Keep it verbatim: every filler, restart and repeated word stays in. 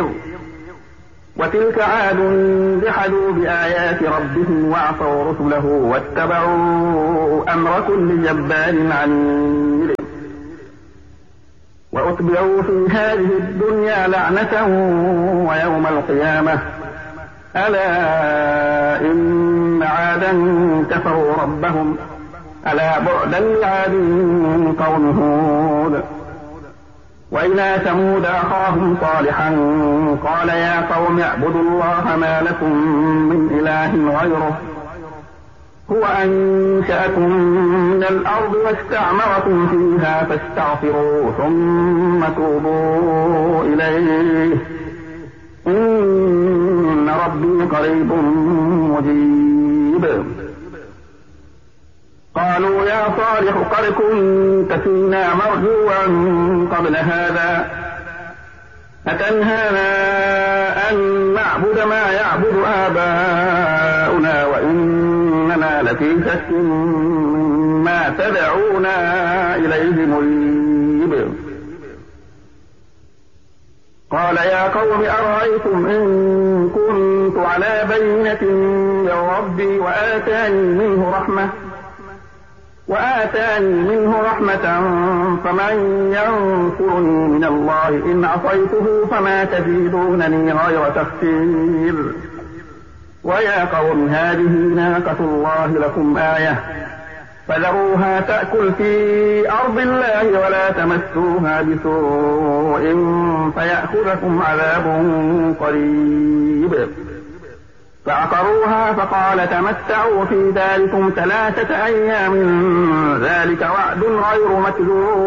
وتلك عاد جحدوا بآيات ربهم وعصوا رسله واتبعوا أمر كل جبار عنيد وأتبعوا في هذه الدنيا لعنة ويوم القيامة ألا إن عادا كفروا ربهم ألا بعدا لعاد قوم هود وإلى ثمود أخاهم صالحا قال يا قوم اعبدوا الله ما لكم من إله غيره هو أنشأكم من الأرض واستعمركم فيها فاستغفروا ثم توبوا إليه إن ربي قريب مجيب قالوا يا صالح قد كنت فينا مرجوا قبل هذا أتنهانا أن نعبد ما يعبد آباؤنا وإننا لفي شك مما تدعونا إليه مريب قال يا قوم أرأيتم إن كنت على بينة من ربي وآتاني منه رحمة وآتاني منه رحمة فمن ينصرني من الله إن عصيته فما تزيدونني غير تخسير ويا قوم هذه ناقة الله لكم آية فذروها تأكل في أرض الله ولا تمسوها بسوء فيأخذكم عذاب قريب فعقروها فقال تمتعوا في داركم ثلاثة أيام ذلك وعد غير مكذوب